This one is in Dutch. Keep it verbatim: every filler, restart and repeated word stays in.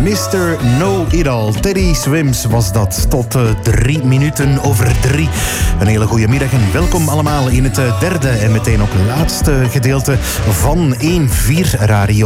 mister Know-It-All. Teddy Swims was dat. Tot uh, drie minuten over drie. Een hele goede middag en welkom allemaal in het uh, derde en meteen ook laatste gedeelte van één vier Radio.